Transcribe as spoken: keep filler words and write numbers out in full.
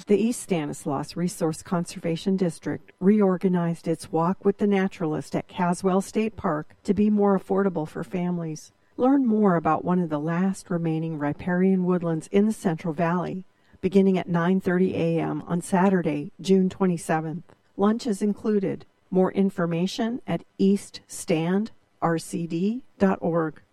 The East Stanislaus Resource Conservation District reorganized its Walk with the Naturalist at Caswell State Park to be more affordable for families. Learn more about one of the last remaining riparian woodlands in the Central Valley, beginning at nine thirty a.m. on Saturday, June twenty-seventh. Lunch is included. More information at east stand r c d dot org.